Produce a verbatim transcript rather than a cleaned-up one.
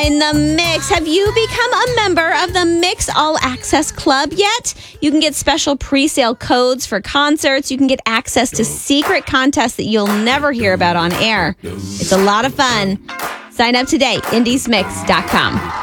In the Mix. Have you become a member of the Mix All Access Club yet? You can get special pre-sale codes for concerts. You can get access to secret contests that you'll never hear about on air. It's a lot of fun. Sign up today, indies mix dot com.